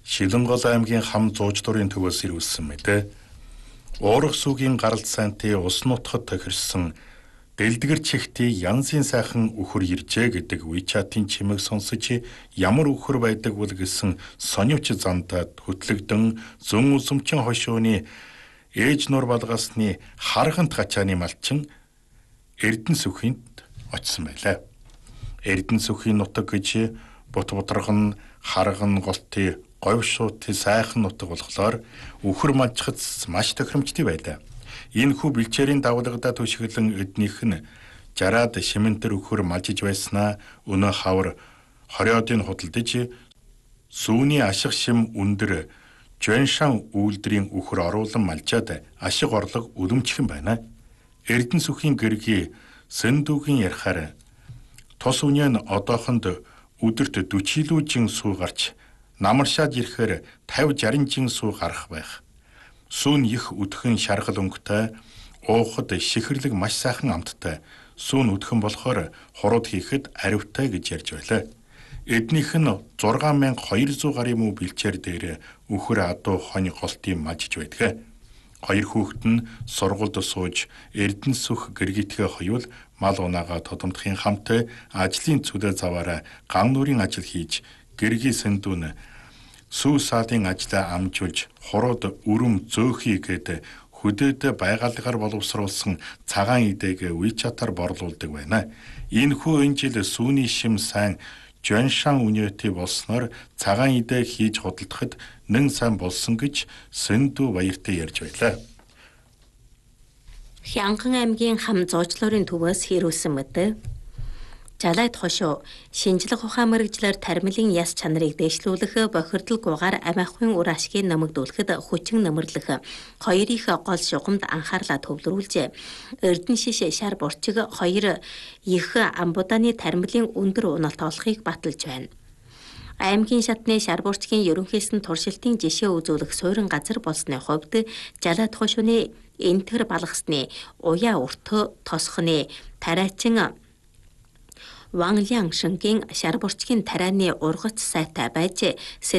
Шилэнгол аймгийн хам зууждуурын төвөөс ирүүлсэн мэдээ. Уурах сүгийн гаралт сайнтай ус нутгад тохирсон дэлдгэр чихти янзын сайхан үхэр иржээ гэдэг WeChat-ийн чимээг сонсож ямар үхэр байдаг бол гэсэн сонирч зантад хөтлөгдөн зөн усомчин хошууны ээж нур балгасны харгант гачааны малчин Эрдэнэс үхийнд очсон байлаа. Эрдэнэс үхийн нутаг гэж бут бутраган харган голтын говь шууты сайхан нутаг болохоор үхэр малчхац маш тохиромжтой байлаа. Энэ хүү бэлчээрийн давалгадаа түшиглэн эднийх нь жараад шимэнтэр үхэр малжиж байснаа өнөө хавар хориодын худалдаж сүүний ашиг шим өндөр Жуаншан үйлдвэрийн үхэр оруулан малжаад ашиг орлого үлэмжхэн байна. Эрдэнэс үхийн гэргий Сэндүүгийн ярихаар тус үнэ нь одоохонд өдөрт 40 лүүжин сүү гарч намаршаад ирэхээр 50-60 жин сүү гарах байх. Сүүн их өдхөн шаргал өнгөтэй, уухад шихэрлэг маш сайхан амттай. Сүүн өдхөн болохоор хурууд хийхэд аривтай гэж ярьж байлаа. Эднийх нь 6200 гаруй муу бэлчээр дээр үхэр адуу хонь голтын мажиж байдаг. Хоёр хүүхэд нь сургуульд сууж Эрдэнэс үх гэргитгээ хоёул мал унаагаа тодомдохын хамт ажлын цүлээ заваараа ган нүрийн ажил хийж гэргий сэндүүн сүү саадын ажлаа амжуулж хурууд өрөм зөөхий гэд хөдөөд байгальгаар боловсруулсан цагаан идээг WeChat-аар борлуулдаг байна. Энэхүү энэ жил сүүний шим сайн Жуаншан үнэтэй болсноор цагаан идэ хийж худалдахад нэн сайн болсон гэж Сэндүү баяртай ярьж байлаа. Хянган аймгийн хам зуучлуурын төвөөс хэрүүлсэн мэдээ. Жалайд хошуу шинжлэх ухаан мэргэжлэр тармилын яс чанарыг дэвшлүүлэх, бохирдол гугаар амиахын үр ашгийг нэмэгдүүлэхэд хүчин нэмэрлэх хоёр их гол шугамд анхаарлаа төвлөрүүлжээ. Эрдэнэшиш шар бурчиг хоёр их амбудааны тармилын өндөр уналт олохыг баталж байна. Аймгийн шатны шар бурчгийн ерөнхийсэн туршилтын жишээ үзүүлэх суурин газар болсны хувьд Жалайд хошууны энтэр балгасны уяа өртөө тосхны тариачин Ван Лян Шэнгийн шар бурчгийн тарианы ургац сайтай байж